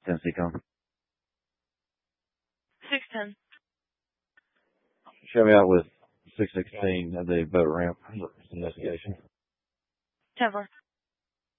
Tennessee come. 610. Show me out with 616 at the boat ramp investigation. 10-4.